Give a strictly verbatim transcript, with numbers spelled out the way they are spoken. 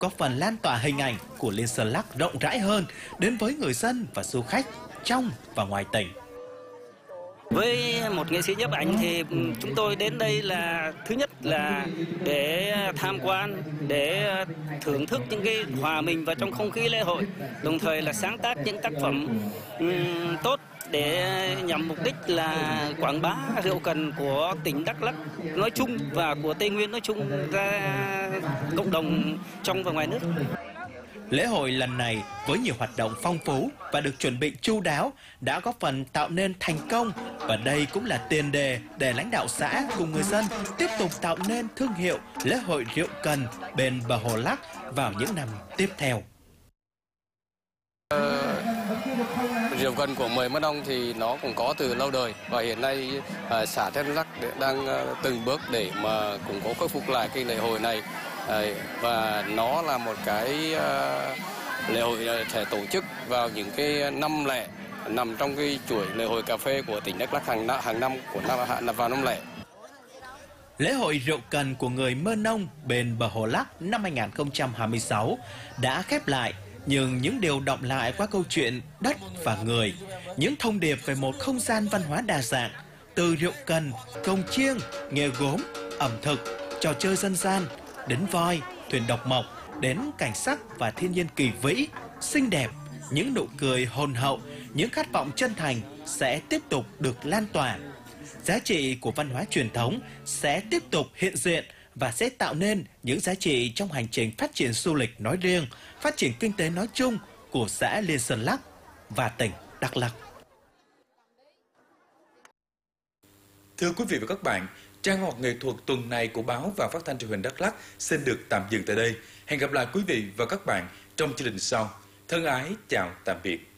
có phần lan tỏa hình ảnh của Liên Sơn Lắc rộng rãi hơn đến với người dân và du khách trong và ngoài tỉnh. Với một nghệ sĩ nhiếp ảnh thì chúng tôi đến đây là thứ nhất là để tham quan, để thưởng thức những cái hòa mình vào trong không khí lễ hội, đồng thời là sáng tác những tác phẩm um, tốt để nhằm mục đích là quảng bá rượu cần của tỉnh Đắk Lắk nói chung và của Tây Nguyên nói chung ra cộng đồng trong và ngoài nước. Lễ hội lần này với nhiều hoạt động phong phú và được chuẩn bị chu đáo đã góp phần tạo nên thành công, và đây cũng là tiền đề để lãnh đạo xã cùng người dân tiếp tục tạo nên thương hiệu lễ hội rượu cần bên bờ hồ Lắc vào những năm tiếp theo. Ờ, rượu cần của Mười Mân Ong thì nó cũng có từ lâu đời, và hiện nay à, xã Thiên Lắc đang à, từng bước để mà củng cố khôi phục lại cái lễ hội này. À, và nó là một cái à, lễ hội sẽ tổ chức vào những cái năm lẻ, nằm trong cái chuỗi lễ hội cà phê của tỉnh Đắk Lắk hàng, hàng năm của năm vào năm lẻ. Lễ hội rượu cần của người Mơ Nông bên bờ hồ Lắc năm hai nghìn không trăm hai mươi sáu đã khép lại, nhưng những điều đọng lại qua câu chuyện đất và người, những thông điệp về một không gian văn hóa đa dạng, từ rượu cần, cồng chiêng, nghề gốm, ẩm thực, trò chơi dân gian, đến voi, thuyền độc mộc, đến cảnh sắc và thiên nhiên kỳ vĩ, xinh đẹp, những nụ cười hồn hậu, những khát vọng chân thành sẽ tiếp tục được lan tỏa. Giá trị của văn hóa truyền thống sẽ tiếp tục hiện diện và sẽ tạo nên những giá trị trong hành trình phát triển du lịch nói riêng, phát triển kinh tế nói chung của xã Liên Sơn Lắc và tỉnh Đắk Lắk. Thưa quý vị và các bạn, trang học nghệ thuật tuần này của báo và phát thanh truyền hình Đắk Lắk xin được tạm dừng tại đây. Hẹn gặp lại quý vị và các bạn trong chương trình sau. Thân ái chào tạm biệt.